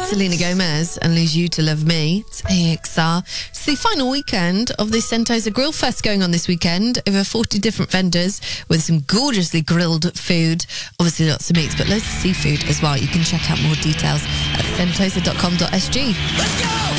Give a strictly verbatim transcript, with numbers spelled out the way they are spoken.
Selena Gomez and Lose You to Love Me. It's A X R. It's the final weekend of the Sentosa Grill Fest going on this weekend. Over forty different vendors with some gorgeously grilled food. Obviously lots of meats, but loads of seafood as well. You can check out more details at sentosa dot com dot s g. Let's go!